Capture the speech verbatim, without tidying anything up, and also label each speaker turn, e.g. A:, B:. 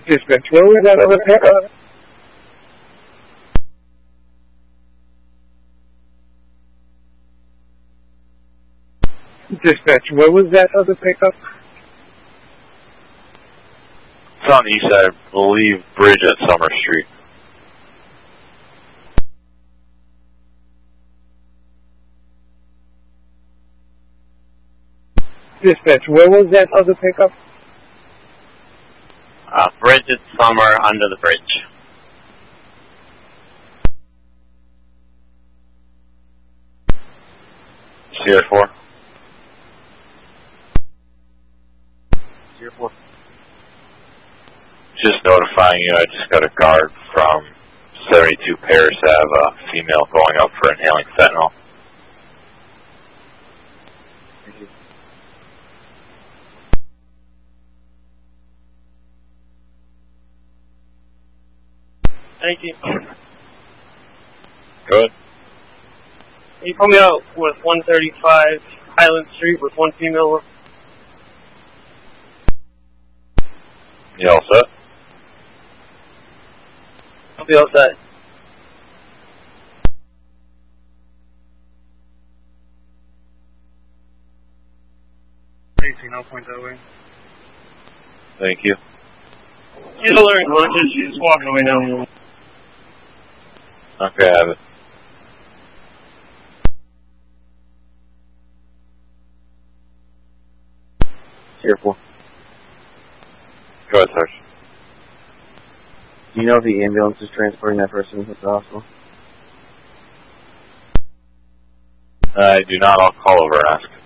A: Dispatch, where was that other pickup? Dispatch, where was that other pickup?
B: It's on the east side, I believe, bridge at Summer Street.
A: Dispatch, where was that other pickup?
C: Uh, bridge at Summer, under the bridge.
B: C R four.
D: C R four.
B: Just notifying you, I just got a guard from seventy-two Paris Ave, a female going up for inhaling fentanyl.
D: Thank you.
E: Thank you.
B: Good.
E: Can you pull me out with one thirty-five Highland Street with one female?
B: You all set?
E: I'll be all set. eighteen, I'll point that way.
B: Thank you.
E: She's still unconscious. She's just walking away now.
B: Okay, I have it.
D: C R four.
B: Go ahead, Sarge.
D: Do you know if the ambulance is transporting that person to the hospital?
B: I do not. I'll call over and ask.